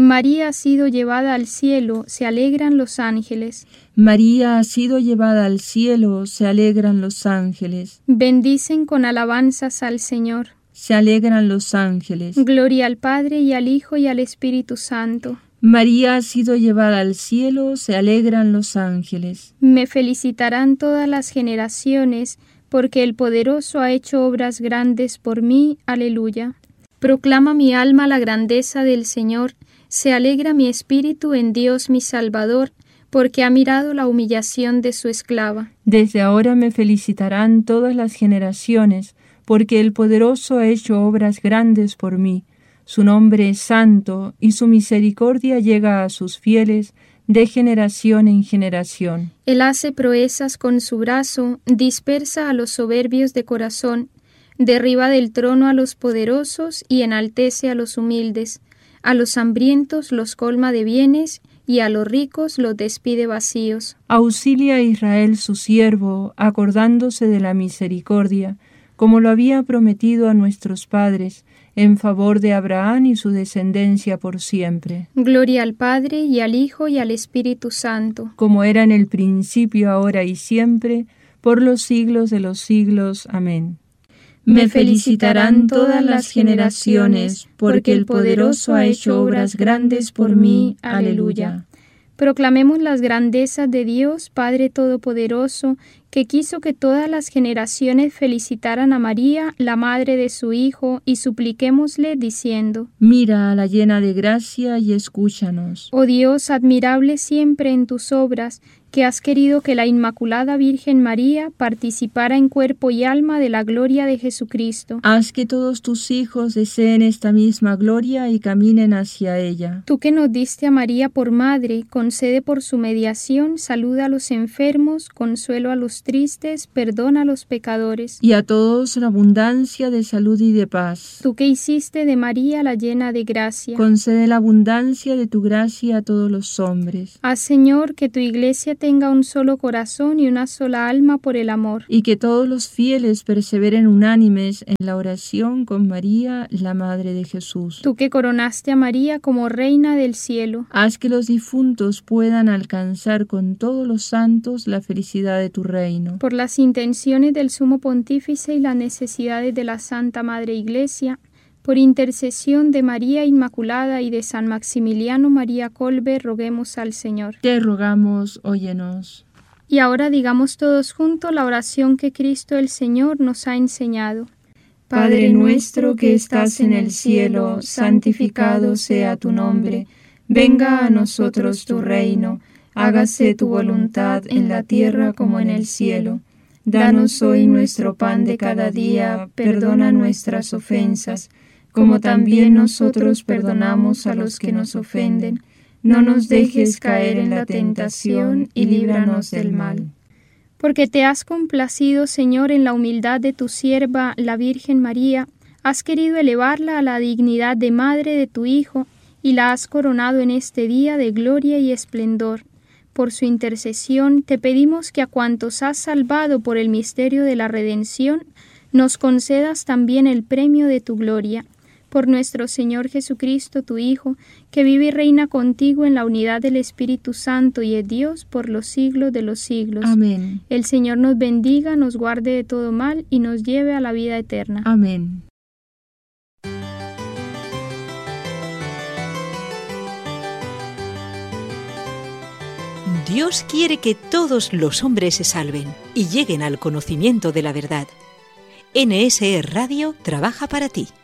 María ha sido llevada al cielo, se alegran los ángeles. María ha sido llevada al cielo, se alegran los ángeles. Bendicen con alabanzas al Señor. Se alegran los ángeles. Gloria al Padre y al Hijo y al Espíritu Santo. María ha sido llevada al cielo, se alegran los ángeles. Me felicitarán todas las generaciones, porque el Poderoso ha hecho obras grandes por mí. Aleluya. Proclama mi alma la grandeza del Señor, se alegra mi espíritu en Dios mi Salvador, porque ha mirado la humillación de su esclava. Desde ahora me felicitarán todas las generaciones, porque el Poderoso ha hecho obras grandes por mí. Su nombre es santo, y su misericordia llega a sus fieles de generación en generación. Él hace proezas con su brazo, dispersa a los soberbios de corazón, derriba del trono a los poderosos y enaltece a los humildes. A los hambrientos los colma de bienes, y a los ricos los despide vacíos. Auxilia a Israel su siervo, acordándose de la misericordia, como lo había prometido a nuestros padres, en favor de Abraham y su descendencia por siempre. Gloria al Padre, y al Hijo, y al Espíritu Santo. Como era en el principio, ahora y siempre, por los siglos de los siglos. Amén. Me felicitarán todas las generaciones, porque el Poderoso ha hecho obras grandes por mí. Aleluya. Proclamemos las grandezas de Dios, Padre Todopoderoso, que quiso que todas las generaciones felicitaran a María, la madre de su Hijo, y supliquémosle diciendo: Mira a la llena de gracia y escúchanos. Oh Dios, admirable siempre en tus obras, que has querido que la Inmaculada Virgen María participara en cuerpo y alma de la gloria de Jesucristo. Haz que todos tus hijos deseen esta misma gloria y caminen hacia ella. Tú que nos diste a María por madre, concede por su mediación salud a los enfermos, consuelo a los tristes, perdona a los pecadores. Y a todos la abundancia de salud y de paz. Tú que hiciste de María la llena de gracia, concede la abundancia de tu gracia a todos los hombres. Haz, Señor, que tu Iglesia tenga un solo corazón y una sola alma por el amor. Y que todos los fieles perseveren unánimes en la oración con María, la Madre de Jesús. Tú que coronaste a María como Reina del cielo, haz que los difuntos puedan alcanzar con todos los santos la felicidad de tu reino. Por las intenciones del Sumo Pontífice y las necesidades de la Santa Madre Iglesia, por intercesión de María Inmaculada y de San Maximiliano María Kolbe, roguemos al Señor. Te rogamos, óyenos. Y ahora digamos todos juntos la oración que Cristo el Señor nos ha enseñado. Padre nuestro que estás en el cielo, santificado sea tu nombre. Venga a nosotros tu reino. Hágase tu voluntad en la tierra como en el cielo. Danos hoy nuestro pan de cada día. Perdona nuestras ofensas, como también nosotros perdonamos a los que nos ofenden. No nos dejes caer en la tentación y líbranos del mal. Porque te has complacido, Señor, en la humildad de tu sierva, la Virgen María, has querido elevarla a la dignidad de madre de tu Hijo y la has coronado en este día de gloria y esplendor. Por su intercesión te pedimos que a cuantos has salvado por el misterio de la redención, nos concedas también el premio de tu gloria. Por nuestro Señor Jesucristo, tu Hijo, que vive y reina contigo en la unidad del Espíritu Santo y es Dios por los siglos de los siglos. Amén. El Señor nos bendiga, nos guarde de todo mal y nos lleve a la vida eterna. Amén. Dios quiere que todos los hombres se salven y lleguen al conocimiento de la verdad. NSE Radio trabaja para ti.